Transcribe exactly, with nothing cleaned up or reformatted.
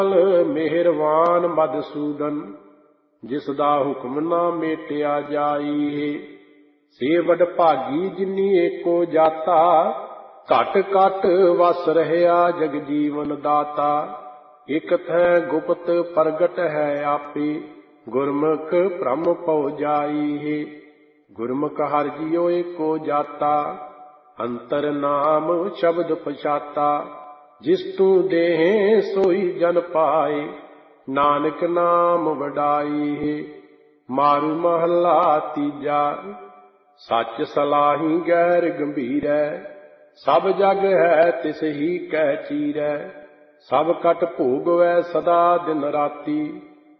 ਮਿਹਰਵਾਨ ਮਧਸੂਦਨ, ਜਿਸ ਦਾ ਹੁਕਮ ਨਾ ਮੇਟਿਆ ਜਾਈ। ਸੇ ਵਡਭਾਗੀ ਜਿਨੀ ਏਕੋ ਜਾਤਾ, ਘਟ ਘਟ ਵਸ ਰਹਿਆ ਜਗ ਜੀਵਨ ਦਾਤਾ। ਇਕ ਥੈ ਗੁਪਤ ਪ੍ਰਗਟ ਹੈ ਆਪੇ, ਗੁਰਮੁਖ ਭ੍ਰਮ ਪਉ ਜਾਈ। ਗੁਰਮੁਖ ਹਰਿ ਜੀਉ ਏਕੋ ਜਾਤਾ, ਅੰਤਰ ਨਾਮ ਸ਼ਬਦ ਪਛਾਤਾ। ਜਿਸ ਤੂੰ ਦੇਹ ਸੋਈ ਜਨ ਪਾਏ, ਨਾਨਕ ਨਾਮ ਵਡਾਈ। ਮਾਰੂ ਮਹੱਲਾ ਤੀਜਾ। ਸੱਚ ਸਲਾਹੀ ਗੈਰ ਗੰਭੀਰੈ, ਸਭ ਜਗ ਹੈ ਤਿਸ ਹੀ ਕੈ ਚੀਰੈ। ਸਭ ਕਟ ਭੋਗਵੈ ਸਦਾ ਦਿਨ ਰਾਤੀ,